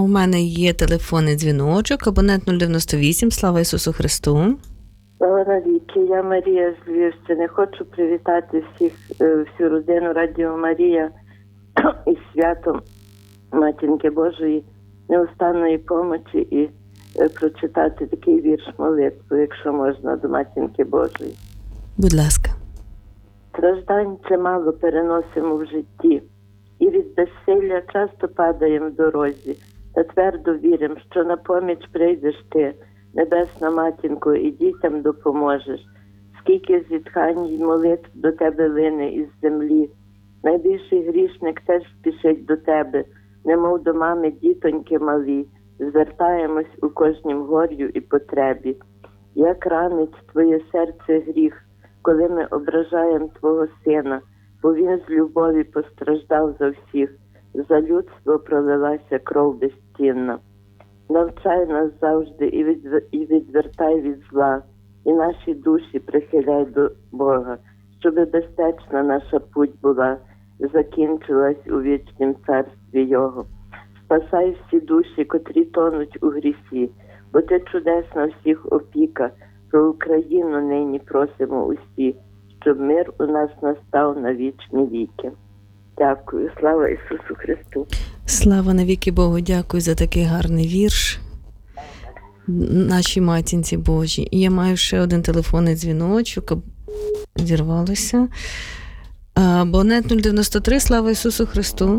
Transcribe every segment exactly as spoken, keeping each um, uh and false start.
у мене є телефонний дзвіночок, абонент нуль дев'яносто вісім. Слава Ісусу Христу. Слава навіки, я Марія з Львівщини. Хочу привітати всіх, всю родину Радіо Марія із святом Матінки Божої, неустанної помочі, і прочитати такий вірш молитву, якщо можна, до Матінки Божої. Будь ласка. Страждань чимало переносимо в житті, і від безсилля часто падаємо в дорозі, та твердо віримо, що на поміч прийдеш ти, Небесна Матінко, і дітям допоможеш. Скільки зітхань й молитв до тебе лине із землі. Найбільший грішник теж спішить до тебе, немов до мами дітоньки малі. Звертаємось у кожнім горю і потребі. Як ранить твоє серце гріх, коли ми ображаємо твого сина, бо він з любові постраждав за всіх, за людство пролилася кров безцінна. Навчай нас завжди і, від... і відвертай від зла, і наші душі прихиляй до Бога, щоби безпечна наша путь була, закінчилась у вічнім царстві Його. Спасай всі душі, котрі тонуть у грісі, бо ти чудесна всіх опіка. Про Україну нині просимо усі, щоб мир у нас настав на вічні віки. Дякую. Слава Ісусу Христу. Слава навіки Богу. Дякую за такий гарний вірш нашій Матінці Божій. І я маю ще один телефонний дзвіночок. Зірвалося. Абонент нуль дев'яносто три. Слава Ісусу Христу.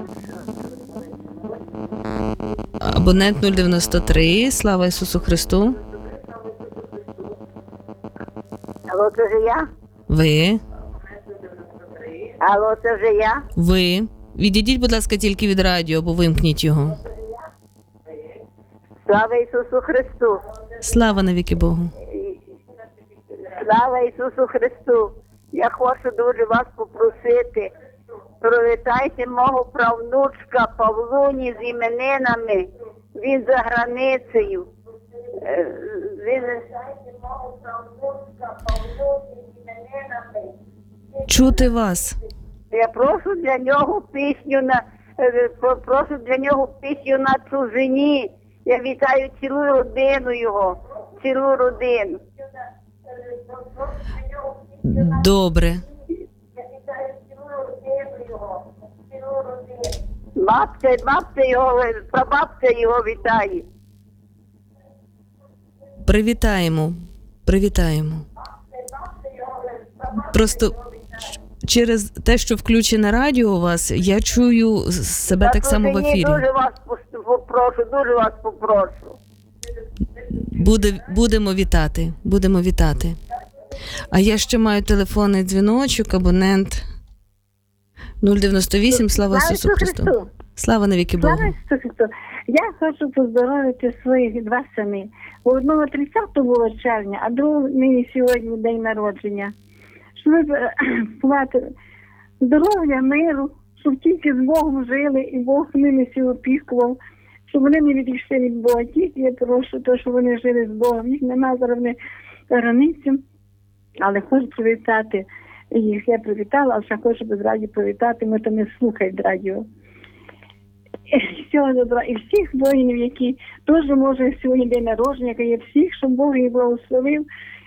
Абонент нуль дев'яносто три. Слава Ісусу Христу. Алло, це вже я? Ви. Алло, це вже я? Ви. Відійдіть, будь ласка, тільки від радіо, або вимкніть його. Слава Ісусу Христу. Слава навіки Богу. Слава Ісусу Христу. Я хочу дуже вас попросити. Привітайте мого правнучка Павлуні з іменинами. Він за границею. Він... Чути вас. Я прошу для нього пісню на прошу для нього пісню на чужині. Я вітаю цілу родину його, цілу родину. Добре. Бабця, бабця його, прабабця його вітає. Привітаємо. Привітаємо. Просто через те, що включене радіо у вас, я чую себе Та так само в ефірі. Дуже вас попрошу, дуже вас попрошу. Буде, будемо вітати, будемо вітати. А я ще маю телефонний дзвіночок, абонент нуль дев'яносто вісім. Слава Ісусу Христу. Слава навіки Богу. Слава Ісусу Христу. Я хочу поздоровити своїх два сини. У одного тридцятого було червня, а другого нині сьогодні день народження. Щоб плати здоров'я, миру, щоб тільки з Богом жили і Бог ними всі опікував, щоб вони не відійшли від Бога. Тільки я прошу, то, щоб вони жили з Богом. Їх нема зараз границі, але хочу привітати їх. Я привітала, а ще хочу без радіо привітати, ми то не слухають радіо. Всього добра. І всіх воїнів, які теж може сьогодні день народження, є всіх, щоб Бог їх благословив,